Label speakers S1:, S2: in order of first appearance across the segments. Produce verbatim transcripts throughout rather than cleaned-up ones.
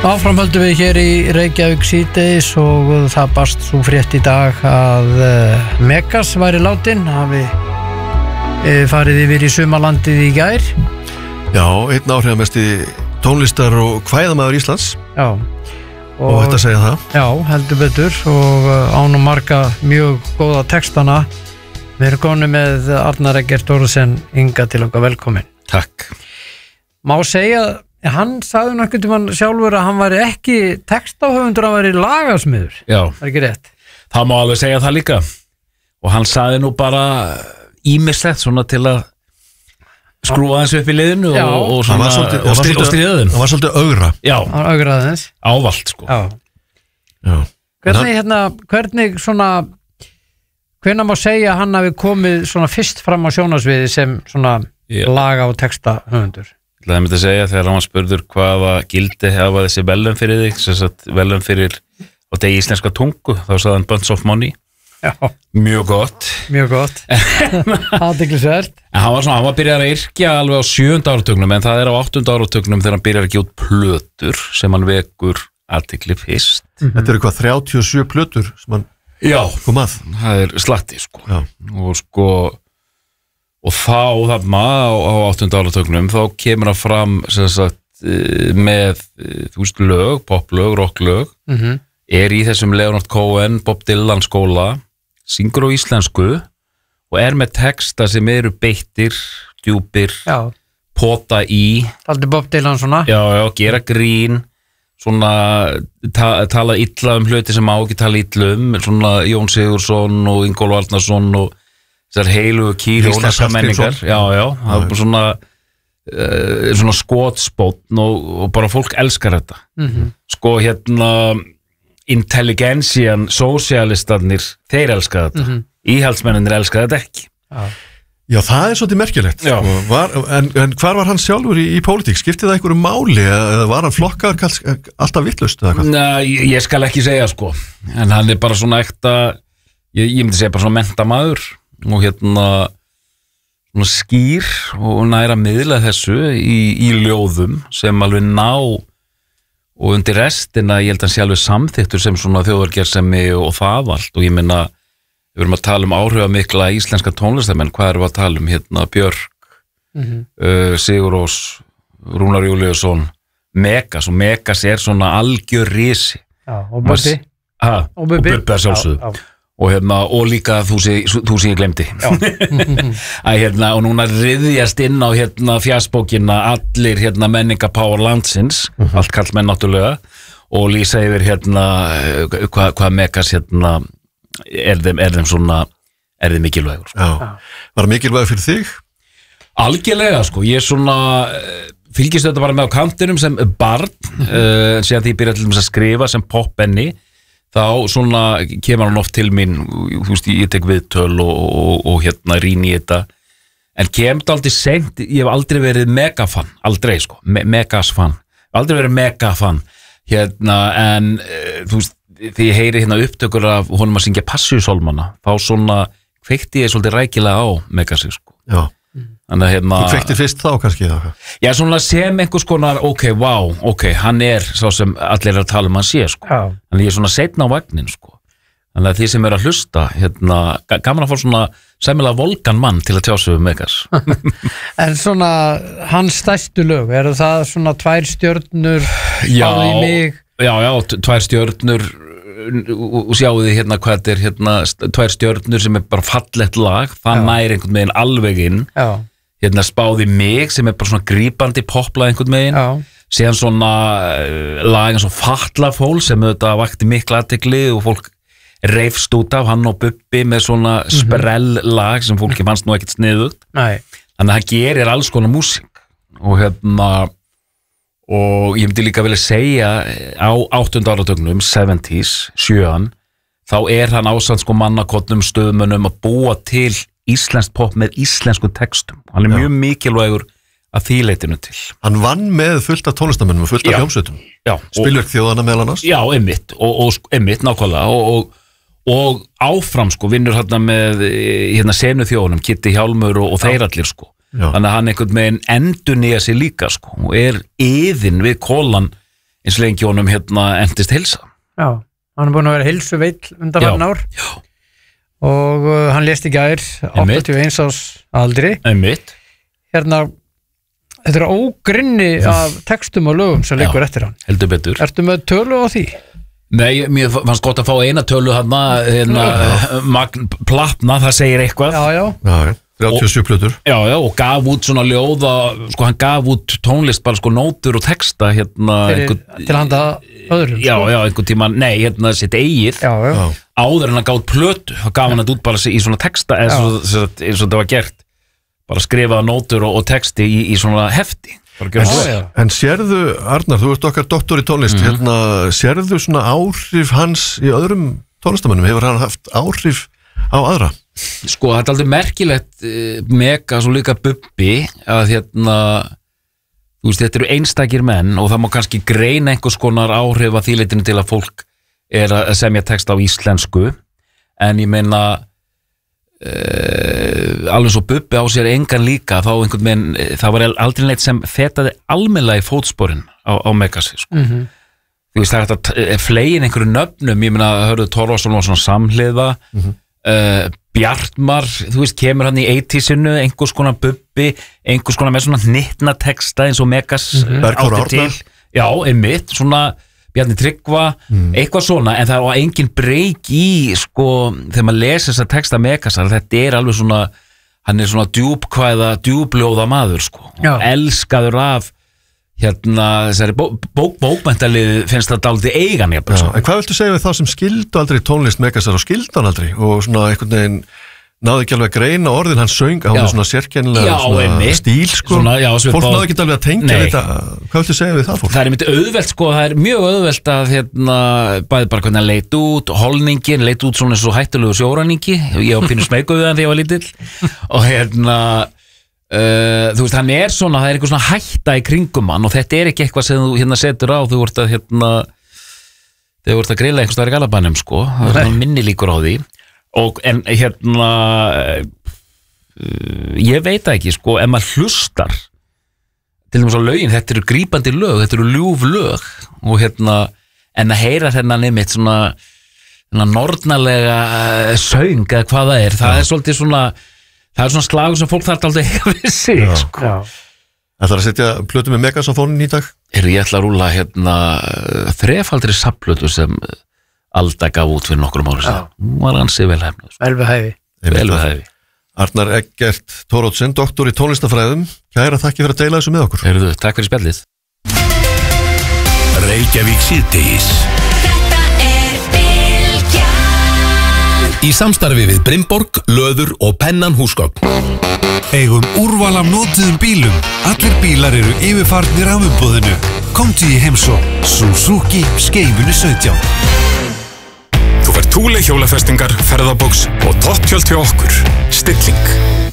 S1: Áfram höldum við hér í Reykjavík síðdegis og það barst svo frétt í dag að uh, Megas væri látin, hafi uh, farið yfir í sumarlandið í gær.
S2: Já, einn áhrifamesti tónlistar og kvæðamaður Íslands.
S1: Já. Og,
S2: og þetta segja það.
S1: Já, heldur betur og uh, ánum marga mjög góða textana. Við erum komin með Arnar Eggert Thoresen Inga til okkar, velkomin.
S3: Takk.
S1: Má segja hann sagði nokkuð til mann sjálfur að hann væri ekki textahöfundur, hann væri lagasmiður.
S3: Já.
S1: Það er ekki rétt.
S3: Það má alveg segja það líka. Og hann sagði nú bara ýmislegt svona til að skrúa hans upp í liðinu og, og, svona,
S2: svolítið,
S3: og, stri, og stríðaðum.
S2: Það var svolítið augra.
S3: Já.
S1: Hann augraði þess.
S3: Ávalt, sko.
S1: Já.
S2: Já.
S1: Hvernig, hérna, hvernig svona, hvenær má segja að hann hafi komið svona fyrst fram á sjónasviði sem svona Já. laga- og textahöfundur?
S3: Það er myndi að segja þegar hann var spurður hvaða gildi hafa þessi velum fyrir þig, sem sagt velum fyrir á degi íslenska tungu, þá sagði hann Bunch of Money.
S1: Já.
S3: Mjög gott.
S1: Mjög gott. Athyglisvert.
S3: En hann var svona, hann var byrjað að yrkja alveg á sjöunda áratugnum, en það er á áttunda áratugnum þegar hann byrjar að gefa út plötur sem hann vekur athygli fyrst.
S2: Mm-hmm. Þetta eru hvað þrjátíu og sjö plötur sem hann
S3: Já,
S2: kom að.
S3: Það er slatti, sko.
S2: Já.
S3: Og sko og þá þarna á, á áttunda áratugnum þá kemur hann fram sem sagt með þú veist lög, poplög, rocklög
S1: mm-hmm.
S3: er í þessum Leonard Cohen, Bob Dylan skóla, syngur á íslensku og er með texta sem eru beittir, djúpir
S1: Já.
S3: pota í
S1: Taldi Bob Dylan svona
S3: já, já, gera grín svona ta tala illa um hluti sem má ekki tala illa um svona Jón Sigurðsson og Ingólfur Arnarson og þessar heilu kýr íslenska menningar já, já, það er bara svona uh, svona skotspótn og, og bara fólk elskar þetta
S1: mm-hmm.
S3: sko hérna intelligensian, sósialistarnir þeir elska þetta
S1: mm-hmm.
S3: íhaldsmennir elska þetta ekki
S1: Já,
S2: Já það er svolítið merkilegt sko. var, en, en hvar var hann sjálfur í, í pólitík? Skipti það einhverju máli eða var hann flokkaður alltaf vitlaust?
S3: Nei, ég, ég skal ekki segja sko en hann er bara svona ekta ég, ég myndi segja bara svona mentamaður og hérna svona skýr og næra miðla þessu í, í ljóðum sem alveg ná og undir restina ég held að hann sé alveg samþyktur sem svona þjóðargersemi og það allt og ég minna við erum að tala um áhrifamikla íslenska tónlistamenn, hvað erum við að tala um hérna Björk,
S1: mm-hmm.
S3: uh, Sigur Rós, Rúnar Júlíusson Megas og Megas er svona algjör risi
S1: Já, og Bubbi
S3: og Bubbi er sjálfsögðu og hérna, og líka þú sé, þú sé ég glemdi að hérna, og núna riðjast inn á hérna fjarsbókina allir hérna menningapower landsins uh-huh. allt kallmenn náttúrulega og lýsa yfir hérna hvað hva Megas hérna er þeim, er þeim svona er þeim mikilvægur sko.
S2: Var það mikilvægur fyrir þig?
S3: Algjörlega sko, ég er svona fylgist þetta bara með á kantinum sem barn uh, síðan því ég byrjaði til þess að skrifa sem poppenni þá svona kemur hann oft til mín þú veist, ég tek viðtöl og, og, og hérna rýn í þetta en kemur aldrei seint, ég hef aldrei verið megafan, aldrei sko me megasfan, aldrei verið megafan hérna, en uh, þú veist, því ég heyri hérna upptökur af honum að syngja Passíusálmana, þá svona kveikti ég svolítið rækilega á Megasi sko.
S2: Já.
S3: Þannig að hérna
S2: Þú kveikti fyrst þá kannski það?
S3: Já, svona sem einhvers konar, ok, wow, ok, hann er sá sem allir er að tala um hann sé sko.
S1: Já.
S3: Þannig ég er svona seinna á vagnin sko. Þannig að því sem er að hlusta, hérna, gaman að fá svona sæmilega volgan mann til að tjá sig um Megas.
S1: En svona hans stærstu lög, eru það svona tvær stjörnur
S3: Já,
S1: Spáðu í mig?
S3: já, já, tvær stjörnur og sjáu því hérna hvað þetta er hérna, tvær stjörnur sem er bara fallegt lag, það
S1: Já.
S3: nær einhvern veginn alveg inn
S1: Já.
S3: hérna Spáðu í mig sem er bara svona grípandi popla einhvern veginn
S1: Já.
S3: síðan svona uh, lag eins og Fatlafól sem auðvitað vakti mikla athygli og fólk reifst út af hann og Bubbi með svona
S1: Mhm.
S3: sprell lag sem fólki fannst nú ekkert sniðugt
S1: Nei.
S3: þannig að hann gerir alls konar músík og hérna og ég myndi líka vilja segja á áttunda áratugnum, seventies, sjöan þá er hann ásamt sko mannakotnum stöðmönnum að búa til íslenskt pop með íslensku textum hann er
S2: Já.
S3: mjög mikilvægur að því leitinu til
S2: Hann vann með fullt af tónlistamönnum og fullt af hljómsveitum Spilverk þjóðana meðal annars
S3: Já, einmitt, og, og einmitt nákvæmlega og, og, og áfram sko vinnur hérna með hérna senu þjóðunum, Kitty Hjálmur og, og þeir allir sko Já. Þannig að hann einhvern veginn endur nýja sig líka sko og er yðin við kólan eins lengi honum hérna endist heilsa.
S1: Já, hann er búin að vera heilsu veill undanfarn ár.
S3: Já.
S1: Og uh, hann lést í gær áttatíu og eins árs aldri.
S3: Einmitt.
S1: Hérna, þetta er ógrynni af textum og lögum sem liggur eftir hann.
S3: Heldur betur.
S1: Ertu með tölu á því?
S3: Nei, mér fannst gott að fá eina tölu hérna, hérna magn platna, það segir eitthvað.
S1: Já, já.
S2: Já, þrjátíu og sjö plötur.
S3: Já, já, og gaf út svona ljóða, sko hann gaf út tónlist bara sko nótur og texta hérna.
S1: Fyrir, einhver, til handa öðrum.
S3: Já,
S1: sko.
S3: já, einhver tíma, nei, hérna sitt eigið.
S1: Já, já.
S3: Áður en að gaf út plötu, þá gaf hann þetta út bara í svona texta, eins og þetta var gert. Bara skrifaða nótur og, og texti í, í svona hefti.
S2: En, en sérðu, Arnar, þú ert okkar doktor í tónlist, mm-hmm. hérna, sérðu svona áhrif hans í öðrum tónlistamönnum? Hefur hann haft áhrif á aðra?
S3: Sko, þetta er aldrei merkilegt mega svo líka Bubbi að hérna, þú veist, þetta eru einstakir menn og það má kannski greina einhvers konar áhrif að þýleitinu til að fólk er að semja text á íslensku, en ég meina Uh, alveg svo Bubbi á sér engan líka þá einhvern veginn, það var aldrei neitt sem fetaði almennilega í fótsporin á, á Megasi sko.
S1: Mm-hmm.
S3: Þú veist það er þetta flegin einhverju nöfnum, ég meina hörðu Torfason var svona samhliða mm-hmm. uh, Bjartmar, þú veist kemur hann í eightiesinu, einhvers konar Bubbi einhvers konar með svona hnittna texta eins og Megas mm-hmm. átti til já, einmitt, svona Bjarni Tryggva, mm. eitthvað svona en það var engin breyk í sko, þegar maður lesi þessa texta Megasar þetta er alveg svona, hann er svona djúbkvæða, djúbljóða maður sko, elskaður af hérna, þessari bó, bó, bókmenntalið finnst það dálítið eigan ég,
S2: en hvað viltu segja við þá sem skildu aldrei tónlist Megasar og skildu hann aldrei og svona einhvern veginn náðu ekki alveg að greina orðin hans söng hann er svona sérkennilega svona stíl sko. Svona, já, fólk náðu ekki alveg að tengja þetta hvað viltu segja við það fólk?
S3: Það er myndið auðvelt sko, það er mjög auðvelt að hérna, bæði bara hvernig hann leit út holningin, leit út svona eins og hættulegu sjóræningi ég á pínu smeyku við hann þegar ég var lítill og hérna uh, þú veist, hann er svona, það er eitthvað svona hætta í kringum hann og þetta er ekki eitthvað sem þú hérna setur á, þú vart að hérna þú vart að grilla einhvers staðar í Galabænum sko, það er minni líkur á því og en hérna uh, ég veit ekki sko ef maður hlustar til dæmis á lögin, þetta eru grípandi lög þetta eru ljúf lög og hérna en að heyra þennan einmitt svona, svona nornalega uh, söng eða hvað það er, það já. Er svolítið svona það er svona slagur sem fólk þarf aldrei að við sig já. Sko
S2: Það þarf að setja plötu með Megas á fónin í dag
S3: er ég ætla að rúla hérna þrefaldri safplötu sem Alda gaf út fyrir nokkrum ára síðan. Hún var ansið vel hefnað.
S1: Vel við hæfi.
S3: Vel við hæfi.
S2: Arnar Eggert Thoroddsen, doktor í tónlistafræðum. Kæra þakki fyrir að deila þessu með okkur.
S3: Heyrðu, takk fyrir spjallið.
S4: Reykjavík síðdegis. Þetta er Bylgjan. Í samstarfi við Brimborg, Löður og Pennan húsgögn.
S5: Eigum úrval af notuðum bílum. Allir bílar eru yfirfarnir af umboðinu. Komdu í heimsó. Suzuki Skeifunu sautján.
S6: Þú fær Thule hjólafestingar, ferðaboks og topptjöld hjá okkur. Stilling.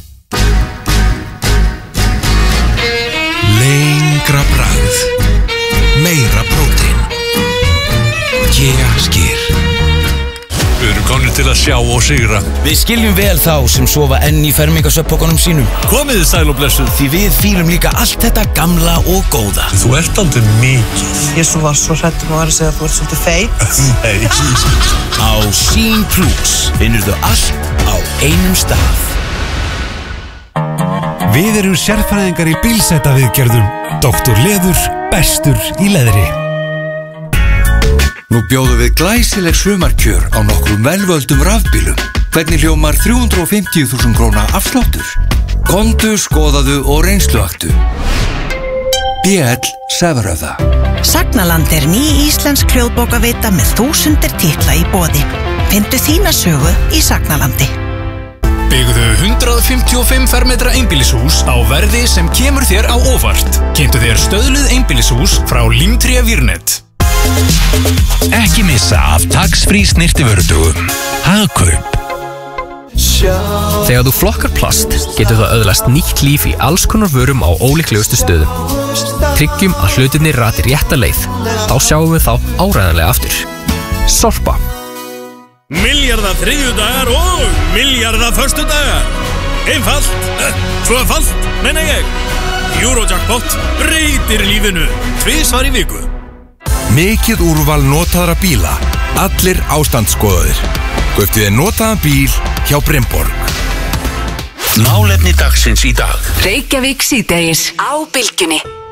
S5: Lengra bragð. Meira prótein. Kia Skir.
S4: Við erum konur til að sjá og sigra.
S7: Við skiljum vel þá sem sofa enn í fermingasvefnpokunum sínum.
S4: Komið þið sæl og blessuð.
S7: Því við fýlum líka allt þetta gamla og góða.
S4: Þú ert aldrei mikið.
S8: Ég svo var svo hrættum að vera að segja að þú ert svolítið feit.
S4: Nei.
S7: Á Sín Plus finnur þau allt á einum stað.
S5: Við erum sérfræðingar í bílsetaviðgerðum. doktor Leður, bestur í leðri.
S9: Nú bjóðum við glæsileg sumarkjör á nokkrum velvöldum rafbílum. Hvernig hljómar þrjú hundruð og fimmtíu þúsund króna afsláttur? Komdu, skoðaðu og reynsluaktu. B L Severöða.
S10: Sagnaland er ný íslensk hljóðbókavita með þúsundir titla í boði. Findu þína sögu í Sagnalandi.
S6: Byggðu hundrað fimmtíu og fimm fermetra einbýlishús á verði sem kemur þér á óvart. Kynntu þér stöðluð einbýlishús frá Límtré Vírnet.
S4: Ekki missa af tax-free snyrtivörudögum. Hagkaup.
S11: Þegar þú flokkar plast, getur það öðlast nýtt líf í alls konar vörum á ólíklegustu stöðum. Tryggjum að hlutirnir rati rétta leið. Þá sjáum við þá áreiðanlega aftur. Sorpa.
S12: Milljarða þriðjudagar og milljarða föstudagar. Einfalt, tvöfalt, meina ég. Eurojackpot breytir lífinu tvisvar í viku.
S9: Mikið úrval notaðra bíla. Allir ástandsskoðaðir. Kauptu þér notaðan bíl hjá Brynborg.
S7: Málefni dagsins í dag.
S13: Reykjavík síðdegis á Bylgjunni.